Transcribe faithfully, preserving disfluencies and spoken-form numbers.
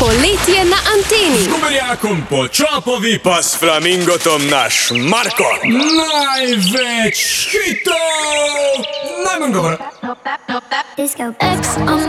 Poletje na anteni. Guberjakom po čopovi pa s flamingotom naš Marko. Največ hitov! Najmanj govora. Disco X on